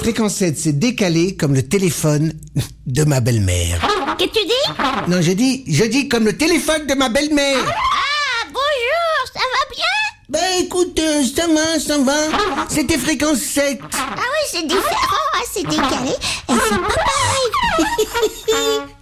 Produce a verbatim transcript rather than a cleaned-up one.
Fréquence sept, c'est décalé comme le téléphone de ma belle-mère. Qu'est-ce que tu dis? Non, je dis, je dis comme le téléphone de ma belle-mère. Ah, bonjour, ça va bien? Ben écoute, euh, ça va, ça va. C'était fréquence sept. Ah oui, c'est différent, hein, c'est décalé, et c'est pas pareil.